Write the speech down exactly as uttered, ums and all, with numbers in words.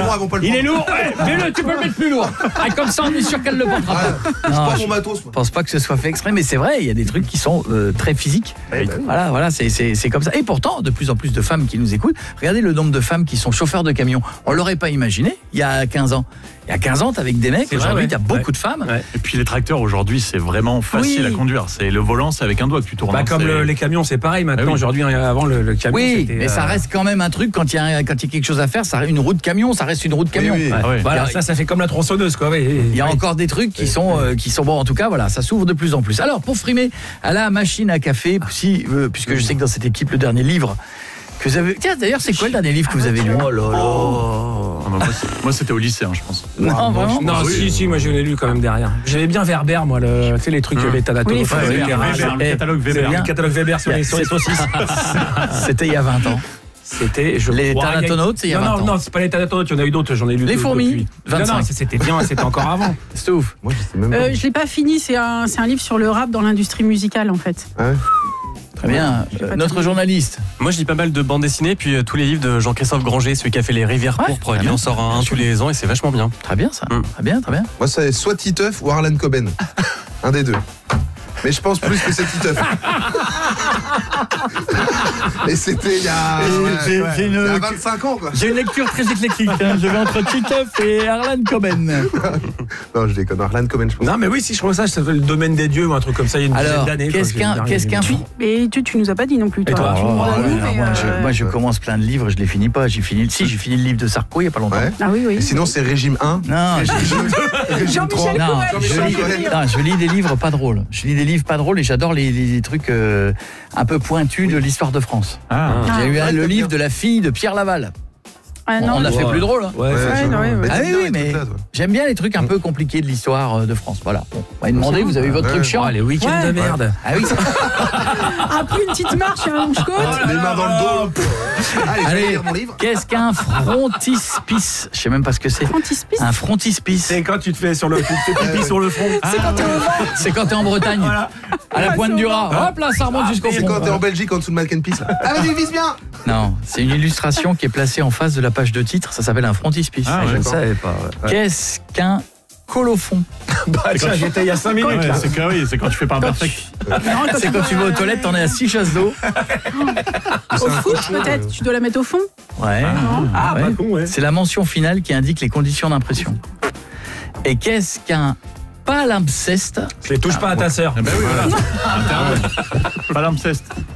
bon, elles vont pas le Il prendre. est lourd, ouais, mets-le, tu peux le mettre plus lourd. Ah, comme ça, on est sûr qu'elle le portera pas. Ouais, je Non, prends je mon matos, moi. pense pas que ce soit fait exprès, mais c'est vrai, il y a des trucs qui sont euh, très physiques. Ouais, bah oui. Voilà, voilà, c'est, c'est, c'est comme ça. Et pourtant, de plus en plus de femmes qui nous écoutent, regardez le nombre de femmes qui sont chauffeurs de camions. On l'aurait pas imaginé il y a quinze ans. Il y a quinze ans, t'es avec des mecs, C'est vrai, aujourd'hui, ouais. il y a beaucoup Ouais. de femmes. Ouais. Et puis les tracteurs aujourd'hui, c'est vraiment facile Oui. à conduire. C'est le volant, c'est avec un doigt que tu tournes. Bah, comme C'est- le- les camions, c'est pareil maintenant. Ah oui. Aujourd'hui, avant le, le camion, Oui, c'était, mais ça euh, reste quand même un truc quand il y a quand il y a quelque chose à faire, ça une route camion, ça reste une route camion. Oui, oui. ouais. Ah ouais. Voilà, Il y a- ça, ça fait comme la tronçonneuse, quoi. Oui, Il y a oui. encore des trucs qui sont euh, qui sont bons. En tout cas, voilà, ça s'ouvre de plus en plus. Alors, pour frimer à la machine à café, si, euh, puisque je sais que dans cette équipe, le dernier livre que vous avez... Tiens, d'ailleurs, c'est quoi le dernier livre que vous avez lu? Oh là là. Ah bah, moi, c'est- moi, c'était au lycée, hein, je pense. Non, vraiment. Non, Ah oui. si, si, moi je l'ai lu quand même derrière. J'aimais bien Werber, moi, le, tu sais, les trucs, Hum. l'état d'atome. Oui, enfin, Weber, les Weber, terrasses. Weber, le Eh, catalogue c'est Weber. bien. Le catalogue Weber sur les, sur les saucisses. C'était il y a vingt ans. C'était, je Les crois, Thanatonautes, c'est il y a non, vingt non, ans. Non, c'est pas les Thanatonautes, il y en a eu d'autres, j'en ai lu. Les d'autres fourmis, depuis. vingt-cinq. Non, non, c'était bien, c'était encore avant. C'est ouf. Moi, je sais même pas. Euh, je l'ai pas fini, c'est un, c'est un livre sur le rap dans l'industrie musicale en fait. Ah ouais. Très bien. Je l'ai Euh, pas notre terminé. journaliste. Moi, je lis pas mal de bandes dessinées, puis euh, tous les livres de Jean-Christophe Granger, celui qui a fait Les Rivières Ouais, Pourpres, très il bien. en sort un, un tous les ans et c'est vachement bien. Très bien ça. Mm. Très bien, très bien. Moi, c'est soit Titeuf ou Harlan Coben. Un des deux. Mais je pense plus que c'est Titeuf. Et c'était il y a, Et ouais, j'ai- ouais, j'ai une- il y a vingt-cinq ans, quoi. J'ai une lecture très éclectique. Hein. Je vais entre Titeuf et Harlan Coben. Non, je déconne. Harlan Coben, je pense. Non, mais oui, si je crois ça, ça s'appelle le domaine des dieux ou un truc comme ça, il y a une dizaine Alors, d'années. qu'est-ce quoi, qu'un, c'est le qu'est-ce qu'un dernier. Mais tu, tu nous as pas dit non plus, toi. toi Tu Oh, nous as ouais, dit, alors mais, moi, je, euh, moi, je commence plein de livres, je les finis pas. J'ai fini. Si, j'ai fini le livre de Sarko il y a pas longtemps. Ouais. Ah oui, oui. Et sinon, c'est régime un. Non, je, Régime trois. Jean-Michel non, Cohen, je Jean-Michel lis, Cohen. non, je lis des livres pas drôles. Je lis des livres pas drôles et j'adore les, les, les trucs euh, un peu pointus de l'histoire de France. Ah. Ah. J'ai eu un- ouais, le t'aimes livre bien. de la fille de Pierre Laval. Ah, On- non, on a mais- fait Ouais. plus drôle. Hein. Ouais, Ouais, effectivement. ouais, ouais. Ah oui, t'aimes bien oui, les mais trucs là, toi. j'aime bien les trucs un peu compliqués de l'histoire euh, de France. Voilà. Bon, on va demander, vous avez eu votre Ouais. truc chiant. Oh, les week-ends Ouais. de merde. Ah oui, ça- Après une petite marche et un longe-côte. Les mains dans le dos. Allez, je vais Allez, lire mon livre. qu'est-ce qu'un frontispice? Je sais même pas ce que c'est. Frontispice. Un frontispice. C'est quand tu te fais sur le, tu te fais pipi sur le front. C'est quand t'es au- c'est quand t'es en Bretagne, à la pointe du Raz. Hop là, ça remonte jusqu'au C'est front. quand t'es en Belgique en dessous de Malkenpis. Ah, vas-y, vise bien. Non, c'est une illustration qui est placée en face de la page de titre. Ça s'appelle un frontispice. Ah, ouais, Je ne d'accord. savais pas. ouais. Qu'est-ce qu'un colophon? Bah, tiens, j'étais il y a cinq minutes. Ouais, là. c'est que oui, c'est quand tu fais pas un perfect. C'est quand tu vas aux toilettes, t'en es à six chasses d'eau. Au foot, peut-être. Tu dois la mettre au fond. Ouais. Ah, Ouais. pas con, ouais. C'est la mention finale qui indique les conditions d'impression. Et qu'est-ce qu'un palimpseste? Je les touche pas à ta sœur. Eh ben oui, voilà. Internet. Pas l'impceste.